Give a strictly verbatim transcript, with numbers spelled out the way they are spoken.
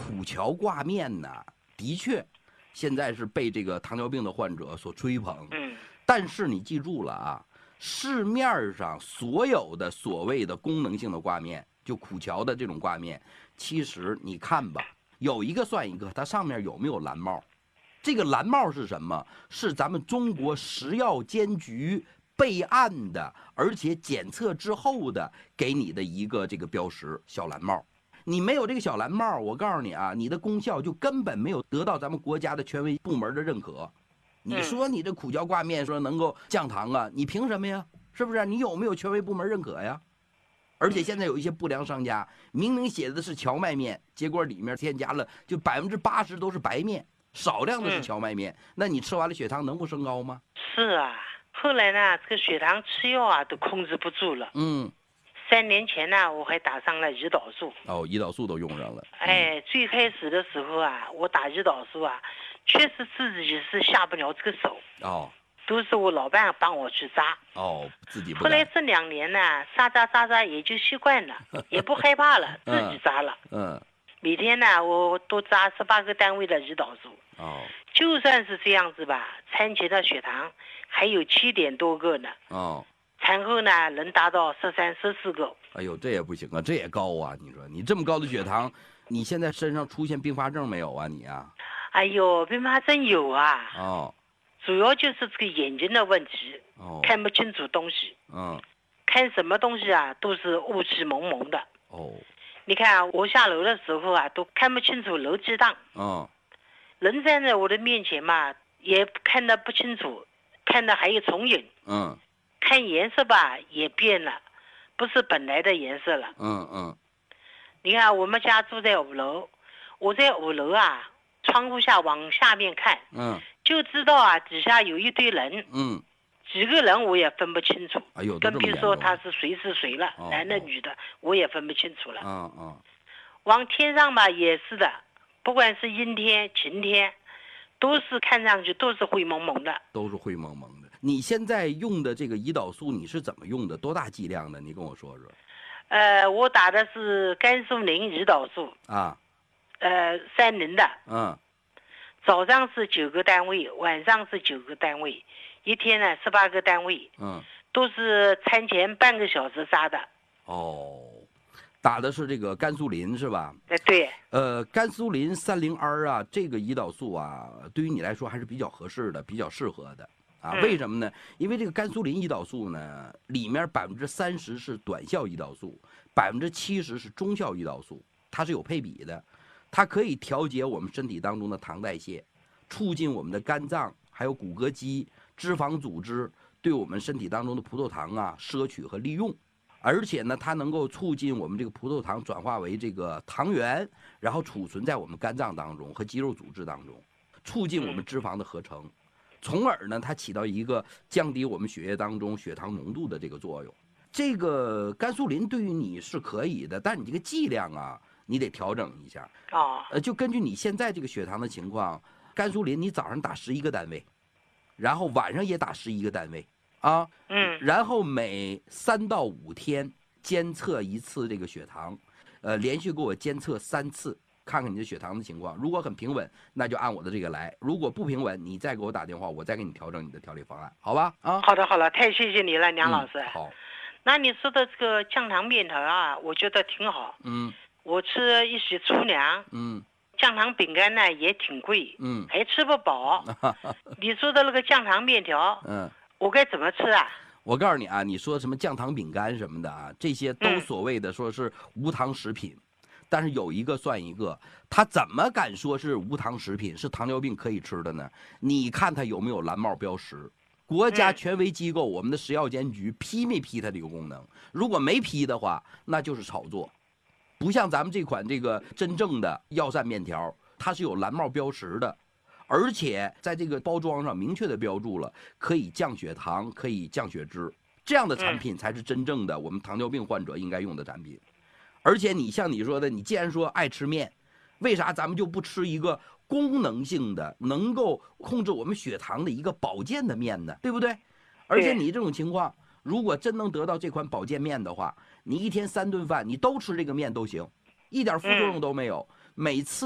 苦荞挂面呢，的确，现在是被这个糖尿病的患者所追捧。 嗯。 但是你记住了啊，市面上所有的所谓的功能性的挂面，就苦荞的这种挂面，其实你看吧，有一个算一个，它上面有没有蓝帽？这个蓝帽是什么？是咱们中国食药监局备案的，而且检测之后的给你的一个这个标识，小蓝帽。你没有这个小蓝帽，我告诉你啊，你的功效就根本没有得到咱们国家的权威部门的认可。你说你这苦荞挂面说能够降糖啊，你凭什么呀？是不是？你有没有权威部门认可呀？而且现在有一些不良商家，明明写的是荞麦面，结果里面添加了就百分之八十都是白面，少量的是荞麦面，那你吃完了血糖能不升高吗？ 是啊，后来呢，这个血糖吃药啊都控制不住了。 嗯。 三年前呢，我还打上了胰岛素。 哦，胰岛素都用上了。 嗯、哎，最开始的时候啊，我打胰岛素啊，确实自己是下不了这个手。 哦。 都是我老伴帮我去扎。 哦，自己不。 后来这两年呢，扎扎扎扎也就习惯了，也不害怕了，自己扎了。 嗯。嗯每天呢，我都扎十八个单位的胰岛素。 哦。 就算是这样子吧，餐前的血糖还有七点多个呢。 哦。 产后呢，能达到十三、十四个。 哎呦，这也不行啊，这也高啊！你说你这么高的血糖，你现在身上出现并发症没有啊？你啊？ 哎呦，并发症有啊。 哦。 主要就是这个眼睛的问题。 哦。 看不清楚东西。 嗯。 看什么东西啊，都是雾气蒙蒙的。 哦。 你看啊，我下楼的时候啊，都看不清楚楼梯档。 嗯。 人站在我的面前嘛，也看得不清楚，看得还有重影。 嗯。 看颜色吧，也变了，不是本来的颜色了。 嗯嗯。 你看我们家住在五楼，我在五楼啊，窗户下往下面看， 嗯， 就知道啊，底下有一堆人。 嗯。 几个人我也分不清楚。 哎呦， 更别说他是谁是谁了， 哦、 男的女的我也分不清楚了。 嗯嗯。 往天上吧也是的，不管是阴天晴天，都是看上去都是灰蒙蒙的。 都是灰蒙蒙的。你现在用的这个胰岛素你是怎么用的？多大剂量的？你跟我说说。 呃，我打的是甘肃宁胰岛素。啊。呃，三零的。 嗯。 早上是九个单位，晚上是九个单位，一天呢十八个单位。 嗯。 都是餐前半个小时扎的。 哦。打的是这个甘肃林是吧？ 哎，对。 呃，甘肃林三零 R 啊，这个胰岛素啊，对于你来说还是比较合适的，比较适合的啊。 嗯、 为什么呢？因为这个甘肃林胰岛素呢，里面百分之三十是短效胰岛素，百分之七十是中效胰岛素，它是有配比的，它可以调节我们身体当中的糖代谢，促进我们的肝脏、还有骨骼肌、脂肪组织对我们身体当中的葡萄糖啊摄取和利用。而且呢，它能够促进我们这个葡萄糖转化为这个糖原，然后储存在我们肝脏当中和肌肉组织当中，促进我们脂肪的合成，从而呢，它起到一个降低我们血液当中血糖浓度的这个作用。这个甘肃林对于你是可以的，但你这个剂量啊，你得调整一下。 哦。 呃，就根据你现在这个血糖的情况，甘肃林你早上打十一个单位，然后晚上也打十一个单位。啊， 嗯， 然后每三到五天监测一次这个血糖，呃，连续给我监测三次，看看你的血糖的情况。如果很平稳，那就按我的这个来；如果不平稳，你再给我打电话，我再给你调整你的调理方案，好吧？啊， 好的，好了，太谢谢你了，梁老师。 嗯、好， 那你说的这个降糖面条啊，我觉得挺好。 嗯， 我吃一些粗粮。 嗯， 降糖饼干呢也挺贵。 嗯， 还吃不饱。你说的那个降糖面条， 嗯。 我该怎么吃啊？ 我告诉你啊，你说什么降糖饼干什么的啊，这些都所谓的说是无糖食品，嗯、但是有一个算一个，他怎么敢说是无糖食品，是糖尿病可以吃的呢？你看它有没有蓝帽标识？国家权威机构，我们的食药监局批没批它这个功能？如果没批的话，那就是炒作。不像咱们这款这个真正的药膳面条，它是有蓝帽标识的。而且在这个包装上明确的标注了，可以降血糖，可以降血脂，这样的产品才是真正的我们糖尿病患者应该用的产品。而且你像你说的，你既然说爱吃面，为啥咱们就不吃一个功能性的、能够控制我们血糖的一个保健的面呢？对不对？而且你这种情况，如果真能得到这款保健面的话，你一天三顿饭你都吃这个面都行，一点副作用都没有，每次